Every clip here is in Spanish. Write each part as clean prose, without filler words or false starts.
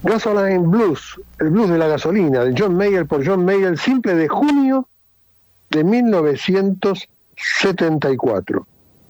Gasoline Blues, el blues de la gasolina, de John Mayall por John Mayall, simple de junio de 1974.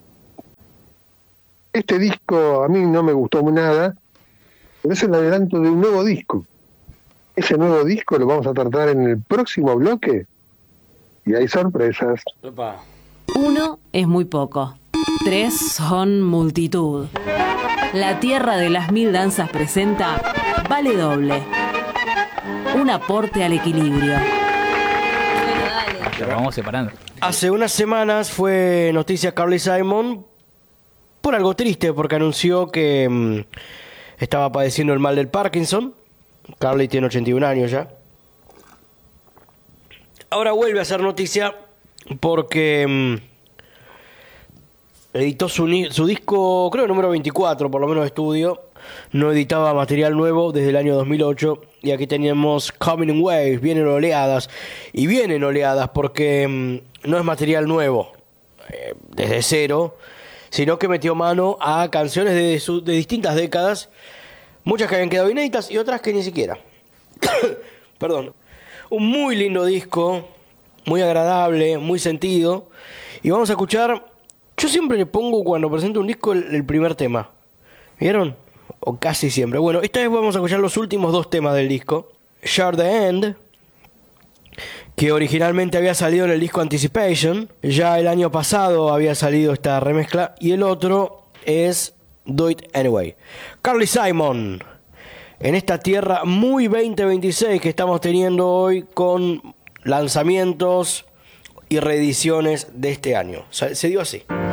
Este disco a mí no me gustó nada, pero es el adelanto de un nuevo disco. Ese nuevo disco lo vamos a tratar en el próximo bloque y hay sorpresas. Opa. 1 es muy poco, 3 son multitud. La Tierra de las Mil Danzas presenta Vale Doble, un aporte al equilibrio. Bueno, dale. Lo vamos separando. Hace unas semanas fue noticia Carly Simon por algo triste, porque anunció que estaba padeciendo el mal del Parkinson. Carly tiene 81 años ya. Ahora vuelve a ser noticia porque editó su disco, creo número 24, por lo menos de estudio. No editaba material nuevo desde el año 2008. Y aquí tenemos Coming in Waves, vienen oleadas. Y vienen oleadas porque no es material nuevo, desde cero, sino que metió mano a canciones de distintas décadas. Muchas que habían quedado inéditas y otras que ni siquiera. Perdón. Un muy lindo disco, muy agradable, muy sentido. Y vamos a escuchar... Yo siempre le pongo cuando presento un disco el primer tema. ¿Vieron? O casi siempre. Bueno, esta vez vamos a escuchar los últimos 2 temas del disco. Share the End, que originalmente había salido en el disco Anticipation. Ya el año pasado había salido esta remezcla. Y el otro es Do It Anyway. Carly Simon, en esta tierra muy 2026 que estamos teniendo hoy, con lanzamientos y reediciones de este año. Se dio así.